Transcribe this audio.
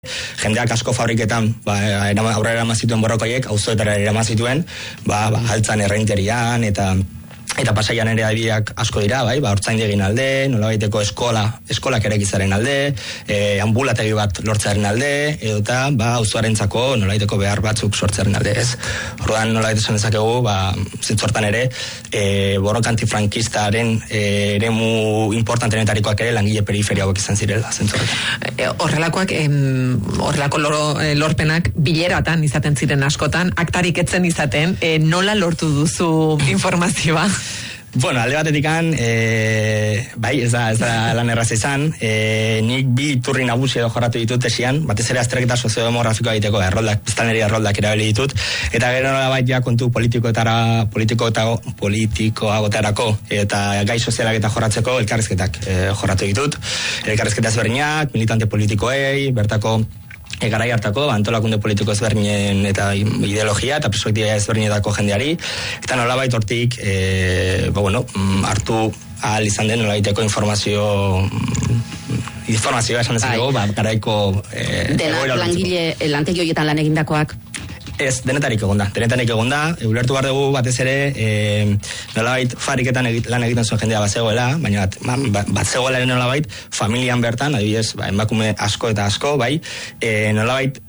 jendeak asko fabriketan aurrera eraman zituen borrokoiek, auzoetara eraman zituen, altzan errenterian eta Pasaian ere adibideak asko dira, hortzaindegin alde, nolabaiteko eskolak erekizaren alde, ambulategi bat lortzearen alde, edota auzoarentzako nolabaiteko behar batzuk sortzearen alde, ez? Orduan nolabait esan dezakegu, zentzortan ere, borroka antifrankistaren eremu importantenetarikoak ere langile periferia hauek izan zirela, zentzortan. Horrelako lorpenak bileratan izaten ziren askotan, aktarik etzen izaten, nola lortu duzu informazioa? Bueno, alde batetikan, ez da lan erraza izan, nik bi iturri nagusi edo jorratu ditut esian, batez ere azterketa soziodemografikoa egiteko biztanleria erroldak erabili ditut, eta gero nolabait ja kontu politikoagotarako eta gai sozialak eta jorratzeko elkarrizketak jorratu ditut, elkarrizketa ezberdinak, militante politikoei, bertako garai hartako antolakunde politiko ezberdinen eta ideologia eta perspektiba ezberdinetako jendeari, eta nolabait hortik hartu ahal izan den nolabaiteko informazioa esan dezakegu, garaiko denak langile lantegi horietan lan egindakoak. Ez, denetarik egonda, ulertu behar dugu batez ere, nolabait fabriketan lan egiten zuen jendea batzegoela, baina batzegoela nolabait familian bertan, adibidez, emakume asko eta asko, nolabait